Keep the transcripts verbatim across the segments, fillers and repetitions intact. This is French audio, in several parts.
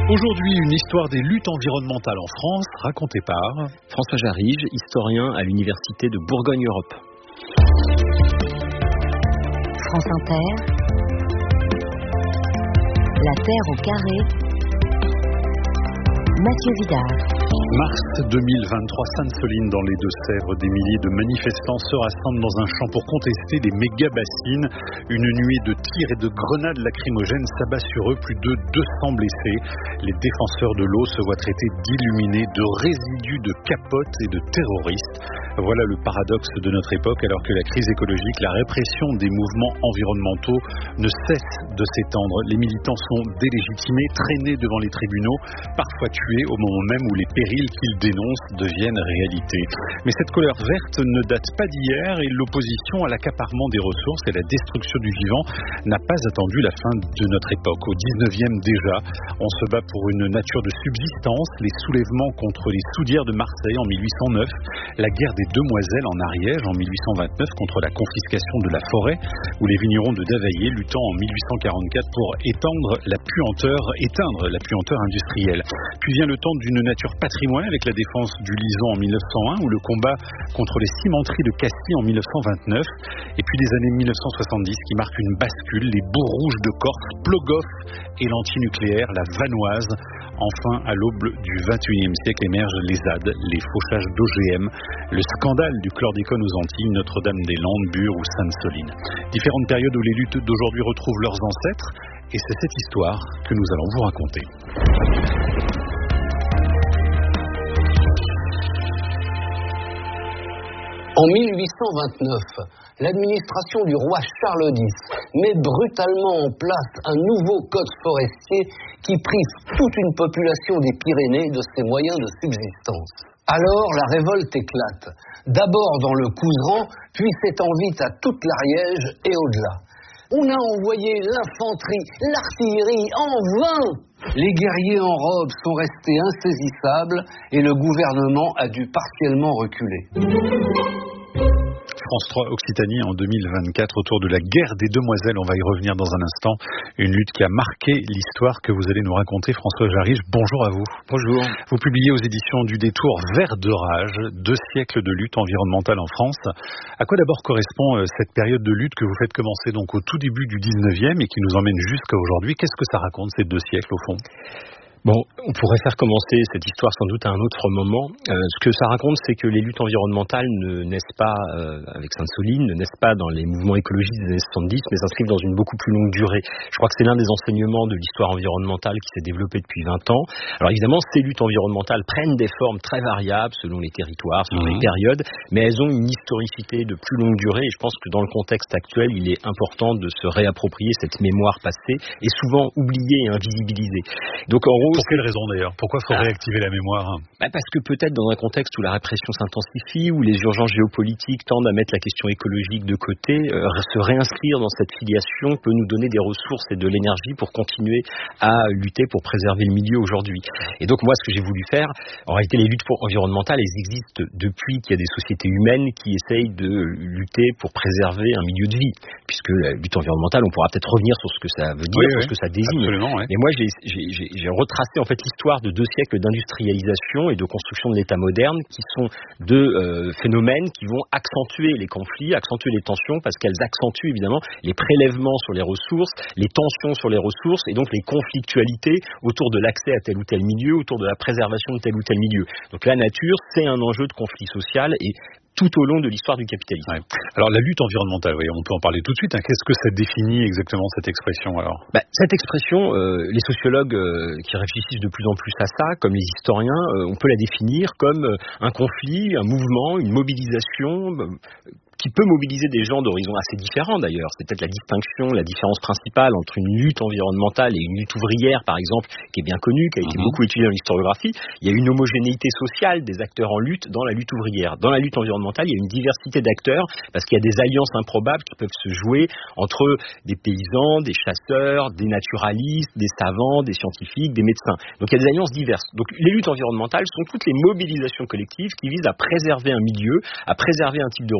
Aujourd'hui, une histoire des luttes environnementales en France, racontée par François Jarige, historien à l'Université de Bourgogne-Europe. France Inter, La Terre au carré, Mathieu Vidard. Mars deux mille vingt-trois, Sainte-Soline, dans les Deux-Sèvres, des milliers de manifestants se rassemblent dans un champ pour contester les méga-bassines. Une nuée de tirs et de grenades lacrymogènes s'abat sur eux, plus de deux cents blessés. Les défenseurs de l'eau se voient traités d'illuminés, de résidus de capotes et de terroristes. Voilà le paradoxe de notre époque, alors que la crise écologique, la répression des mouvements environnementaux ne cesse de s'étendre. Les militants sont délégitimés, traînés devant les tribunaux, parfois tués au moment même où les périls qu'ils dénoncent deviennent réalité. Mais cette colère verte ne date pas d'hier et l'opposition à l'accaparement des ressources et la destruction du vivant n'a pas attendu la fin de notre époque. Au dix-neuvième déjà, on se bat pour une nature de subsistance, les soulèvements contre les soudières de Marseille en mille huit cent neuf, la guerre des Demoiselles en Ariège en mille huit cent vingt-neuf contre la confiscation de la forêt, ou les vignerons de Davaillé luttant en mille huit cent quarante-quatre pour étendre la puanteur, éteindre la puanteur industrielle. Puis vient le temps d'une nature patrimoine avec la défense du Lison en mille neuf cent un ou le combat contre les cimenteries de Castille en mille neuf cent vingt-neuf. Et puis les années mille neuf cent soixante-dix qui marquent une bascule, les baux rouges de Corse, Plogoff et l'antinucléaire, la Vanoise. Enfin, à l'aube du vingt et unième siècle émergent les Z A D, les fauchages d'O G M, le scandale du chlordécone aux Antilles, Notre-Dame-des-Landes, Bure ou Sainte-Soline. Différentes périodes où les luttes d'aujourd'hui retrouvent leurs ancêtres, et c'est cette histoire que nous allons vous raconter. En mille huit cent vingt-neuf, l'administration du roi Charles X met brutalement en place un nouveau code forestier qui prive toute une population des Pyrénées de ses moyens de subsistance. Alors la révolte éclate, d'abord dans le Couserans, puis s'étend vite à toute l'Ariège et au-delà. On a envoyé l'infanterie, l'artillerie en vain. Les guerriers en robe sont restés insaisissables et le gouvernement a dû partiellement reculer. France trois Occitanie en deux mille vingt-quatre autour de la guerre des Demoiselles. On va y revenir dans un instant. Une lutte qui a marqué l'histoire que vous allez nous raconter. François Jarige, bonjour à vous. Bonjour. Vous publiez aux éditions du Détour Vert de rage, deux siècles de lutte environnementale en France. À quoi d'abord correspond cette période de lutte que vous faites commencer donc au tout début du dix-neuvième et qui nous emmène jusqu'à aujourd'hui? Qu'est-ce que ça raconte ces deux siècles au fond? Bon, on pourrait faire commencer cette histoire sans doute à un autre moment. Euh, ce que ça raconte, c'est que les luttes environnementales ne naissent pas euh, avec Sainte-Soline, ne naissent pas dans les mouvements écologistes des années soixante-dix, mais s'inscrivent dans une beaucoup plus longue durée. Je crois que c'est l'un des enseignements de l'histoire environnementale qui s'est développé depuis vingt ans. Alors évidemment, ces luttes environnementales prennent des formes très variables selon les territoires, selon mmh. les périodes, mais elles ont une historicité de plus longue durée. Et je pense que dans le contexte actuel, il est important de se réapproprier cette mémoire passée et souvent oubliée et invisibilisée. Donc en gros, pour quelle raison d'ailleurs? Pourquoi faut ah. réactiver la mémoire? bah Parce que peut-être dans un contexte où la répression s'intensifie, où les urgences géopolitiques tendent à mettre la question écologique de côté, euh, se réinscrire dans cette filiation peut nous donner des ressources et de l'énergie pour continuer à lutter pour préserver le milieu aujourd'hui. Et donc moi, ce que j'ai voulu faire, en réalité les luttes environnementales, elles existent depuis qu'il y a des sociétés humaines qui essayent de lutter pour préserver un milieu de vie. Puisque la lutte environnementale, on pourra peut-être revenir sur ce que ça veut dire, oui, sur oui. ce que ça désigne. Ouais. Mais moi, j'ai, j'ai, j'ai, j'ai retracé en fait l'histoire de deux siècles d'industrialisation et de construction de l'État moderne qui sont deux euh, phénomènes qui vont accentuer les conflits, accentuer les tensions parce qu'elles accentuent évidemment les prélèvements sur les ressources, les tensions sur les ressources et donc les conflictualités autour de l'accès à tel ou tel milieu, autour de la préservation de tel ou tel milieu. Donc la nature, c'est un enjeu de conflit social et tout au long de l'histoire du capitalisme. Ouais. Alors la lutte environnementale, oui, on peut en parler tout de suite. Hein. Qu'est-ce que ça définit exactement cette expression alors? bah, Cette expression, euh, les sociologues euh, qui réfléchissent de plus en plus à ça, comme les historiens, euh, on peut la définir comme euh, un conflit, un mouvement, une mobilisation euh, qui peut mobiliser des gens d'horizons assez différents d'ailleurs. C'est peut-être la distinction, la différence principale entre une lutte environnementale et une lutte ouvrière, par exemple, qui est bien connue, qui a été mmh. beaucoup étudiée dans l'historiographie. Il y a une homogénéité sociale des acteurs en lutte dans la lutte ouvrière. Dans la lutte environnementale, il y a une diversité d'acteurs parce qu'il y a des alliances improbables qui peuvent se jouer entre des paysans, des chasseurs, des naturalistes, des savants, des scientifiques, des médecins. Donc il y a des alliances diverses. Donc les luttes environnementales sont toutes les mobilisations collectives qui visent à préserver un milieu, à préserver un type de ressources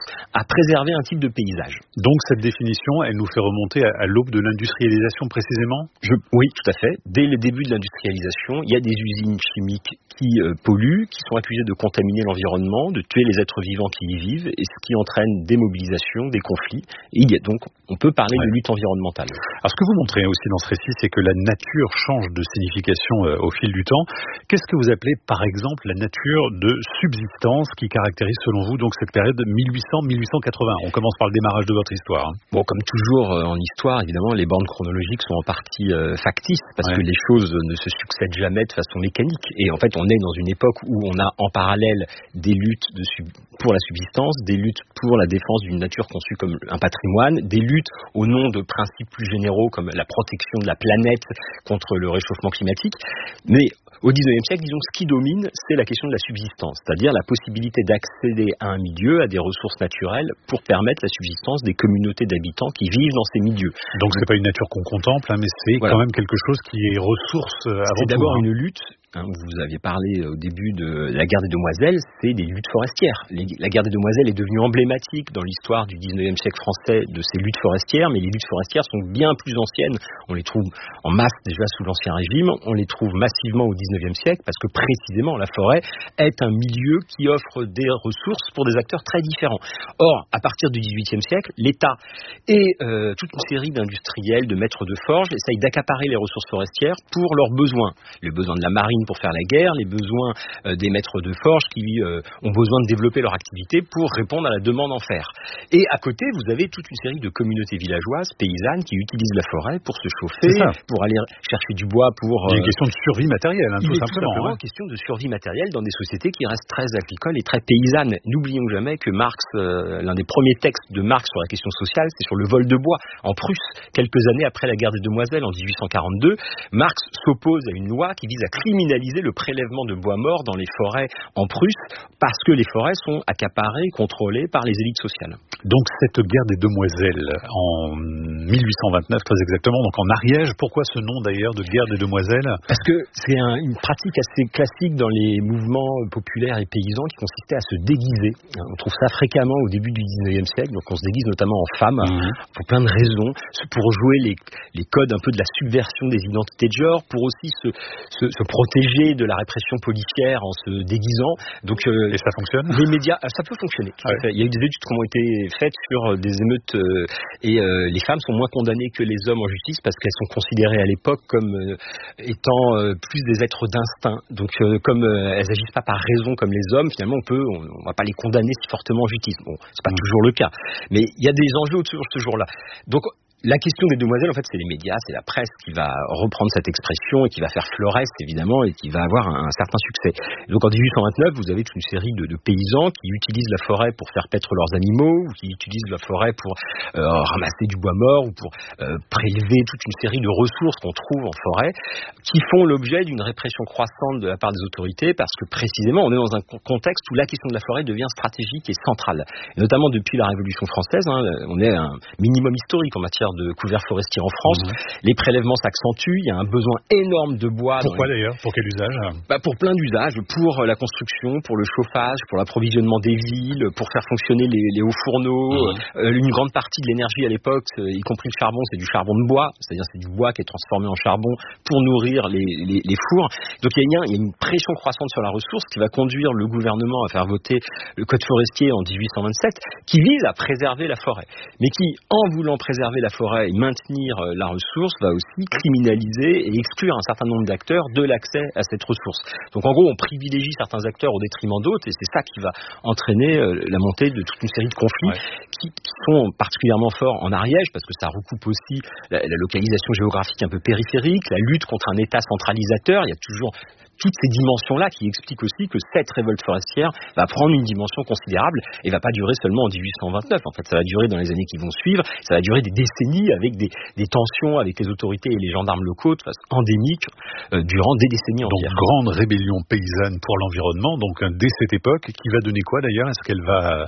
à préserver un type de paysage. Donc cette définition, elle nous fait remonter à, à l'aube de l'industrialisation précisément ? Je, Oui, tout à fait. Dès le début de l'industrialisation, il y a des usines chimiques qui euh, polluent, qui sont accusées de contaminer l'environnement, de tuer les êtres vivants qui y vivent, et ce qui entraîne des mobilisations, des conflits. Et il y a donc, on peut parler ouais. de lutte environnementale. Alors ce que vous montrez aussi dans ce récit, c'est que la nature change de signification euh, au fil du temps. Qu'est-ce que vous appelez par exemple la nature de subsistance qui caractérise selon vous donc cette période mille huit cents à mille huit cent quatre-vingts ? On commence par le démarrage de votre histoire. Hein. Bon, comme toujours euh, en histoire, évidemment, les bornes chronologiques sont en partie euh, factices parce ouais. que les choses ne se succèdent jamais de façon mécanique. Et en fait, on est dans une époque où on a en parallèle des luttes de sub- pour la subsistance, des luttes pour la défense d'une nature conçue comme un patrimoine, des luttes au nom de principes plus généraux comme la protection de la planète contre le réchauffement climatique. Mais au dix-neuvième siècle, disons, ce qui domine, c'est la question de la subsistance, c'est-à-dire la possibilité d'accéder à un milieu, à des ressources naturelles pour permettre la subsistance des communautés d'habitants qui vivent dans ces milieux. Donc c'est pas une nature qu'on contemple, hein, mais c'est voilà. quand même quelque chose qui est ressource avant tout. C'est d'abord hein. une lutte. Vous aviez parlé au début de la guerre des demoiselles, c'est des luttes forestières. La guerre des demoiselles est devenue emblématique dans l'histoire du dix-neuvième siècle français de ces luttes forestières, mais les luttes forestières sont bien plus anciennes. On les trouve en masse déjà sous l'Ancien Régime, on les trouve massivement au dix-neuvième siècle, parce que précisément la forêt est un milieu qui offre des ressources pour des acteurs très différents. Or, à partir du dix-huitième siècle, l'État et euh, toute une série d'industriels, de maîtres de forges essayent d'accaparer les ressources forestières pour leurs besoins. Les besoins de la marine pour faire la guerre, les besoins euh, des maîtres de forge qui euh, ont besoin de développer leur activité pour répondre à la demande en fer. Et à côté, vous avez toute une série de communautés villageoises, paysannes, qui utilisent la forêt pour se chauffer, pour aller chercher du bois pour... Euh... Il y a une question de survie matérielle, hein, tout simplement. simplement. Il y a une question de survie matérielle dans des sociétés qui restent très agricoles et très paysannes. N'oublions jamais que Marx, euh, l'un des premiers textes de Marx sur la question sociale, c'est sur le vol de bois en Prusse, quelques années après la guerre des demoiselles en dix-huit cent quarante-deux. Marx s'oppose à une loi qui vise à criminaliser le prélèvement de bois mort dans les forêts en Prusse parce que les forêts sont accaparées, contrôlées par les élites sociales. Donc cette guerre des demoiselles en mille huit cent vingt-neuf très exactement, donc en Ariège, pourquoi ce nom d'ailleurs de guerre des demoiselles ? Parce que c'est un, une pratique assez classique dans les mouvements populaires et paysans qui consistait à se déguiser. On trouve ça fréquemment au début du dix-neuvième siècle, donc on se déguise notamment en femme mmh. pour plein de raisons, pour jouer les, les codes un peu de la subversion des identités de genre, pour aussi se, se, se protéger de la répression policière en se déguisant. Donc, euh, et ça fonctionne ? Les médias, ça peut fonctionner. Ouais. Il y a eu des études qui ont été faites sur des émeutes euh, et euh, les femmes sont moins condamnées que les hommes en justice parce qu'elles sont considérées à l'époque comme euh, étant euh, plus des êtres d'instinct. Donc, euh, comme euh, elles agissent pas par raison comme les hommes, finalement, on peut, on, on va pas les condamner si fortement en justice. Bon, c'est pas mmh. toujours le cas, mais il y a des enjeux autour de ce jour-là. Donc la question des demoiselles, en fait, c'est les médias, c'est la presse qui va reprendre cette expression et qui va faire fleuresse, évidemment, et qui va avoir un, un certain succès. Donc, en dix-huit cent vingt-neuf, vous avez toute une série de, de paysans qui utilisent la forêt pour faire paître leurs animaux, ou qui utilisent la forêt pour euh, ramasser du bois mort, ou pour euh, prélever toute une série de ressources qu'on trouve en forêt, qui font l'objet d'une répression croissante de la part des autorités, parce que, précisément, on est dans un contexte où la question de la forêt devient stratégique et centrale. Et notamment depuis la Révolution française, hein, on est à un minimum historique en matière de couverts forestiers en France. Mmh. Les prélèvements s'accentuent, il y a un besoin énorme de bois. Pourquoi les... d'ailleurs ? Pour quel usage ? bah Pour plein d'usages, pour la construction, pour le chauffage, pour l'approvisionnement des villes, pour faire fonctionner les, les hauts fourneaux. Mmh. Euh, une grande partie de l'énergie à l'époque, y compris le charbon, c'est du charbon de bois, c'est-à-dire c'est du bois qui est transformé en charbon pour nourrir les, les, les fours. Donc il y, a, il y a une pression croissante sur la ressource qui va conduire le gouvernement à faire voter le code forestier en dix-huit cent vingt-sept qui vise à préserver la forêt, mais qui, en voulant préserver la forêt et maintenir la ressource, va aussi criminaliser et exclure un certain nombre d'acteurs de l'accès à cette ressource. Donc en gros, on privilégie certains acteurs au détriment d'autres et c'est ça qui va entraîner la montée de toute une série de conflits ouais. qui, qui sont particulièrement forts en Ariège parce que ça recoupe aussi la, la localisation géographique un peu périphérique, la lutte contre un État centralisateur. Il y a toujours toutes ces dimensions-là qui expliquent aussi que cette révolte forestière va prendre une dimension considérable et va pas durer seulement en dix-huit cent vingt-neuf. En fait, ça va durer dans les années qui vont suivre. Ça va durer des décennies avec des, des tensions avec les autorités et les gendarmes locaux de façon endémique euh, durant des décennies entières. Donc, grande rébellion paysanne pour l'environnement. Donc, dès cette époque, qui va donner quoi d'ailleurs ? Est-ce qu'elle va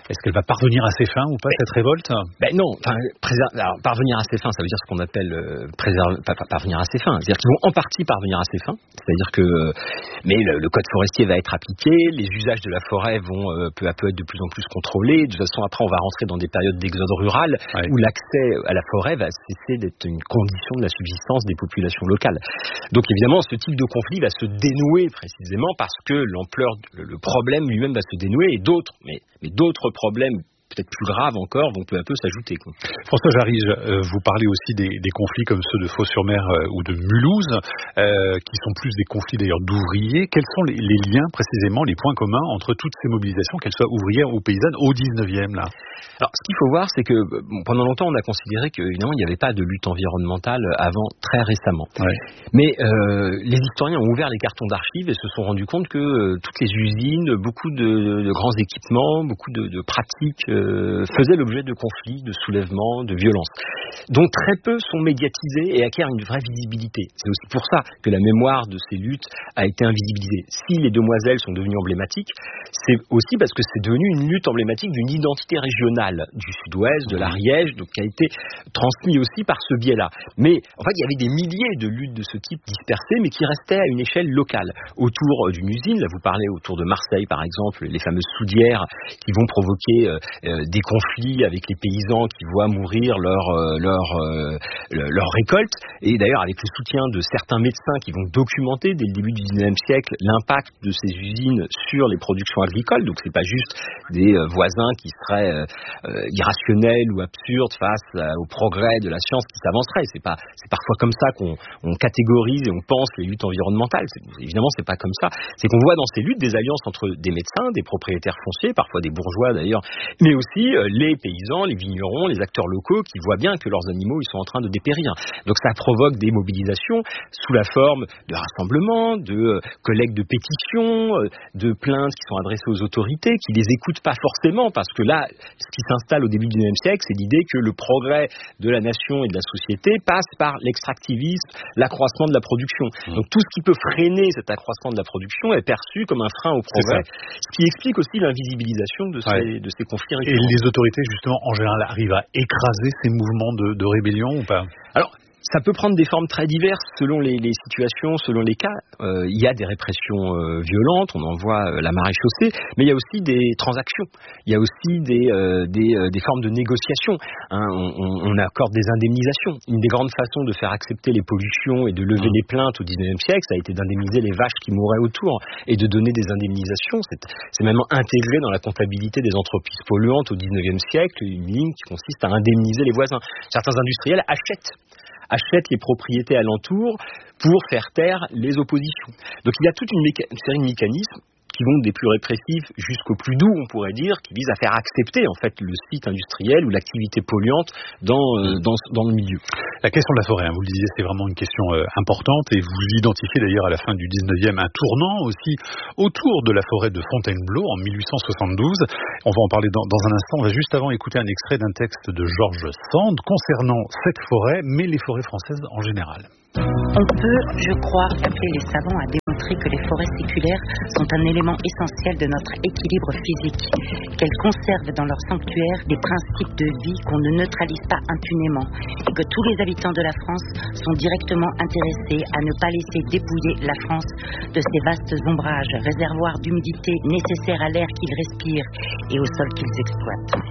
Est-ce qu'elle va parvenir à ses fins ou pas, cette révolte? Ben non, enfin, préser- alors, parvenir à ses fins, ça veut dire ce qu'on appelle euh, préserver, pas, pas parvenir à ses fins. C'est-à-dire qu'ils vont en partie parvenir à ses fins. C'est-à-dire que, euh, mais le, le code forestier va être appliqué, les usages de la forêt vont euh, peu à peu être de plus en plus contrôlés. De toute façon, après, on va rentrer dans des périodes d'exode rural ouais. où l'accès à la forêt va cesser d'être une condition de la subsistance des populations locales. Donc évidemment, ce type de conflit va se dénouer précisément parce que l'ampleur, le, le problème lui-même va se dénouer et d'autres, mais, mais d'autres problèmes peut-être plus graves encore vont peu à peu s'ajouter. Quoi. François Jarige, euh, vous parlez aussi des, des conflits comme ceux de Fos-sur-Mer euh, ou de Mulhouse, euh, qui sont plus des conflits d'ailleurs d'ouvriers. Quels sont les, les liens précisément, les points communs entre toutes ces mobilisations, qu'elles soient ouvrières ou paysannes, au dix-neuvième là? Alors, ce qu'il faut voir, c'est que bon, pendant longtemps, on a considéré qu'évidemment, il n'y avait pas de lutte environnementale avant très récemment. Ouais. Mais euh, les historiens ont ouvert les cartons d'archives et se sont rendus compte que euh, toutes les usines, beaucoup de, de grands équipements, beaucoup de, de pratiques euh, faisaient l'objet de conflits, de soulèvements, de violences. Donc, très peu sont médiatisés et acquièrent une vraie visibilité. C'est aussi pour ça que la mémoire de ces luttes a été invisibilisée. Si les demoiselles sont devenues emblématiques, c'est aussi parce que c'est devenu une lutte emblématique d'une identité régionale du sud-ouest, de l'Ariège, donc qui a été transmis aussi par ce biais-là. Mais en fait, il y avait des milliers de luttes de ce type dispersées, mais qui restaient à une échelle locale. Autour d'une usine, là vous parlez autour de Marseille par exemple, les fameuses soudières qui vont provoquer euh, des conflits avec les paysans qui voient mourir leur, euh, leur, euh, leur récolte. Et d'ailleurs, avec le soutien de certains médecins qui vont documenter dès le début du dix-neuvième siècle l'impact de ces usines sur les productions agricoles. Donc c'est pas juste des euh, voisins qui seraient euh, euh, irrationnels ou absurdes face euh, au progrès de la science qui s'avancerait. C'est pas, c'est parfois comme ça qu'on on catégorise et on pense les luttes environnementales. C'est, évidemment, c'est pas comme ça. C'est qu'on voit dans ces luttes des alliances entre des médecins, des propriétaires fonciers, parfois des bourgeois d'ailleurs, mais aussi euh, les paysans, les vignerons, les acteurs locaux qui voient bien que leurs animaux ils sont en train de dépérir. Donc ça provoque des mobilisations sous la forme de rassemblements, de euh, collectes de pétitions, euh, de plaintes qui sont adressées aux autorités, qui les écoutent pas forcément parce que là, ce qui s'installe au début du dix-neuvième siècle, c'est l'idée que le progrès de la nation et de la société passe par l'extractivisme, l'accroissement de la production. Mmh. Donc tout ce qui peut freiner cet accroissement de la production est perçu comme un frein au progrès, ce qui explique aussi l'invisibilisation de ces, ouais. de ces conflits récurrents. Et les autorités, justement, en général, arrivent à écraser ces mouvements de, de rébellion ou pas? Alors, ça peut prendre des formes très diverses selon les, les situations, selon les cas. Euh, il y a des répressions euh, violentes, on en voit euh, la maréchaussée, mais il y a aussi des transactions. Il y a aussi des, euh, des, euh, des formes de négociation. Hein, on, on accorde des indemnisations. Une des grandes façons de faire accepter les pollutions et de lever mmh. les plaintes au dix-neuvième siècle, ça a été d'indemniser les vaches qui mouraient autour et de donner des indemnisations. C'est, c'est même intégré dans la comptabilité des entreprises polluantes au dix-neuvième siècle, une ligne qui consiste à indemniser les voisins. Certains industriels achètent achètent les propriétés alentours pour faire taire les oppositions. Donc il y a toute une, méca- une série de mécanismes qui vont des plus répressifs jusqu'aux plus doux, on pourrait dire, qui visent à faire accepter en fait le site industriel ou l'activité polluante dans, euh, dans, dans le milieu. La question de la forêt, hein, vous le disiez, c'est vraiment une question euh, importante et vous identifiez d'ailleurs à la fin du dix-neuvième un tournant aussi autour de la forêt de Fontainebleau en mille huit cent soixante-douze. On va en parler dans, dans un instant. On va juste avant écouter un extrait d'un texte de Georges Sand concernant cette forêt, mais les forêts françaises en général. On peut, je crois, appeler les savants à démontrer que les forêts séculaires sont un élément essentiel de notre équilibre physique, qu'elles conservent dans leur sanctuaire des principes de vie qu'on ne neutralise pas impunément, et que tous les habitants de la France sont directement intéressés à ne pas laisser dépouiller la France de ses vastes ombrages, réservoirs d'humidité nécessaires à l'air qu'ils respirent et au sol qu'ils exploitent.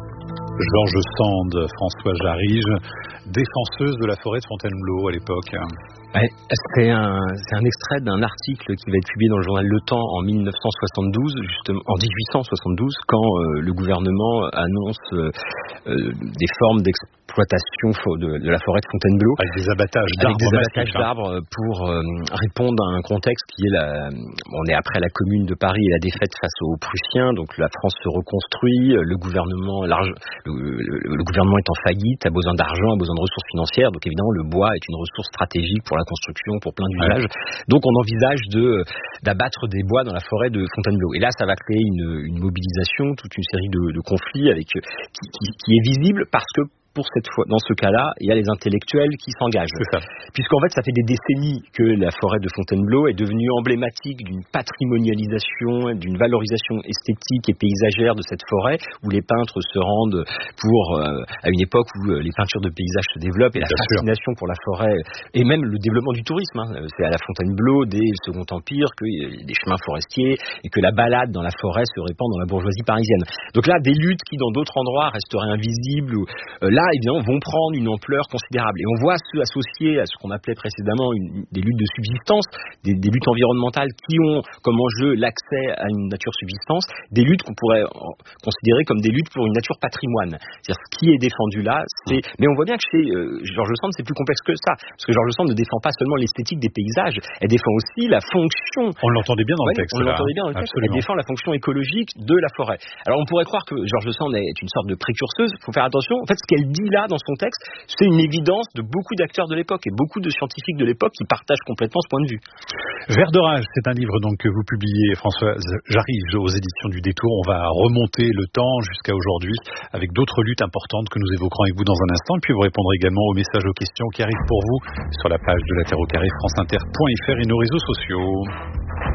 Georges Sand, François Jarige, défenseuse de la forêt de Fontainebleau à l'époque. Ouais, c'est un, c'est un extrait d'un article qui va être publié dans le journal Le Temps en mille neuf cent soixante-douze, justement, en dix-huit cent soixante-douze, quand euh, le gouvernement annonce euh, euh, des formes d'exploitation de, de la forêt de Fontainebleau. Avec des abattages d'arbres. Avec des abattages d'arbres pour euh, répondre à un contexte qui est la... On est après la Commune de Paris et la défaite face aux Prussiens, donc la France se reconstruit, le gouvernement, large, le, le, le gouvernement est en faillite, a besoin d'argent, a besoin de ressources financières, donc évidemment le bois est une ressource stratégique pour la construction, pour plein d'usages. Ouais. Donc on envisage de, d'abattre des bois dans la forêt de Fontainebleau. Et là, ça va créer une, une mobilisation, toute une série de, de conflits avec, qui, qui, qui est visible parce que pour cette fois, dans ce cas-là, il y a les intellectuels qui s'engagent. C'est ça. Puisqu'en fait, ça fait des décennies que la forêt de Fontainebleau est devenue emblématique d'une patrimonialisation, d'une valorisation esthétique et paysagère de cette forêt, où les peintres se rendent pour, euh, à une époque où euh, les peintures de paysages se développent et la Bien fascination sûr. pour la forêt, et même le développement du tourisme. Hein. C'est à la Fontainebleau, dès le Second Empire, qu'il y a des chemins forestiers et que la balade dans la forêt se répand dans la bourgeoisie parisienne. Donc là, des luttes qui, dans d'autres endroits, resteraient invisibles, ou, euh, là, évidemment, vont prendre une ampleur considérable. Et on voit ceux associés à ce qu'on appelait précédemment une, des luttes de subsistance, des, des luttes environnementales qui ont comme enjeu l'accès à une nature subsistance, des luttes qu'on pourrait considérer comme des luttes pour une nature patrimoine. C'est-à-dire ce qui est défendu là, c'est... Mais on voit bien que chez euh, George Sand, c'est plus complexe que ça. Parce que George Sand ne défend pas seulement l'esthétique des paysages, elle défend aussi la fonction... On l'entendait bien dans ouais, le texte. On là. l'entendait bien dans le texte. Absolument. Elle défend la fonction écologique de la forêt. Alors on pourrait croire que George Sand est une sorte de précurseuse. Il faut faire attention. En fait, ce qu'elle dit là dans son texte, c'est une évidence de beaucoup d'acteurs de l'époque et beaucoup de scientifiques de l'époque qui partagent complètement ce point de vue. Vert de rage, c'est un livre donc que vous publiez, Françoise Jarige, aux éditions du Détour. On va remonter le temps jusqu'à aujourd'hui avec d'autres luttes importantes que nous évoquerons avec vous dans un instant. Et puis vous répondrez également aux messages, aux questions qui arrivent pour vous sur la page de La Terre au Carré, franceinter point f r et nos réseaux sociaux.